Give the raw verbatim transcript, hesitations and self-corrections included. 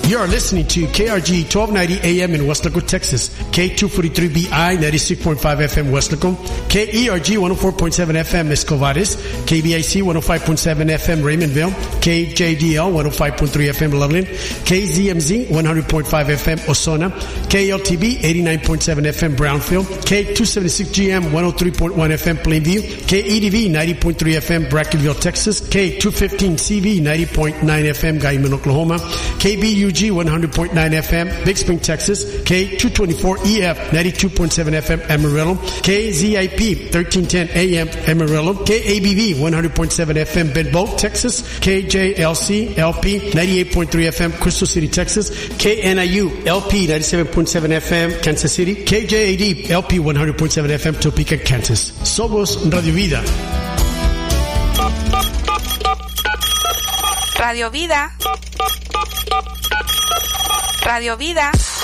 You are listening to K R G twelve ninety A M in Weslaco, Texas. K two forty-three B I ninety-six point five F M Weslaco. K E R G one oh four point seven F M Escovares. K B I C one oh five point seven F M Raymondville. K J D L one oh five point three F M Loveland. K Z M Z one hundred point five F M Ozona. K L T B eighty-nine point seven F M Brownfield. K two seventy-six G M one oh three point one F M Plainview. K E D V ninety point three F M Brackenville, Texas. K two fifteen C V ninety point nine F M Guyman, Oklahoma. K B U G one hundred point nine F M Big Spring, Texas. K two twenty-four E F ninety-two point seven F M Amarillo. K Z I P thirteen ten A M Amarillo. K A B V one hundred point seven F M Benbow, Texas. K J L C L P ninety-eight point three F M Crystal City, Texas. K N I U L P ninety-seven point seven F M Kansas City. K J A D L P one hundred point seven F M Topeka, Kansas. Somos Radio Vida. Radio Vida. Radio Vida.